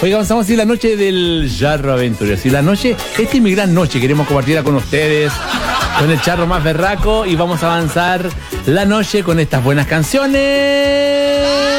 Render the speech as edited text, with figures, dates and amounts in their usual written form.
Oiga, avanzamos así la noche del Charro Aventurero. Así la noche, esta es mi gran noche, queremos compartirla con ustedes, con el charro más berraco, y vamos a avanzar la noche con estas buenas canciones.